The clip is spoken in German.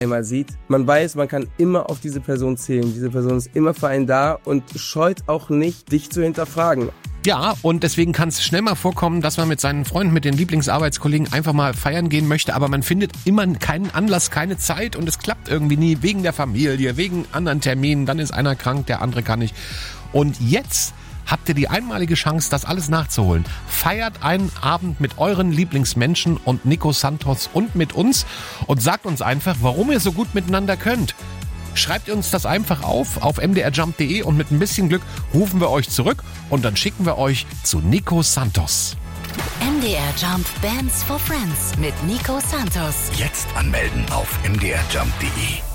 einmal sieht. Man weiß, man kann immer auf diese Person zählen. Diese Person ist immer für einen da und scheut auch nicht, dich zu hinterfragen. Ja, und deswegen kann es schnell mal vorkommen, dass man mit seinen Freunden, mit den Lieblingsarbeitskollegen einfach mal feiern gehen möchte, aber man findet immer keinen Anlass, keine Zeit und es klappt irgendwie nie, wegen der Familie, wegen anderen Terminen, dann ist einer krank, der andere kann nicht. Und jetzt habt ihr die einmalige Chance, das alles nachzuholen. Feiert einen Abend mit euren Lieblingsmenschen und Nico Santos und mit uns und sagt uns einfach, warum ihr so gut miteinander könnt. Schreibt uns das einfach auf mdrjump.de und mit ein bisschen Glück rufen wir euch zurück und dann schicken wir euch zu Nico Santos. MDR Jump Bands for Friends mit Nico Santos. Jetzt anmelden auf mdrjump.de.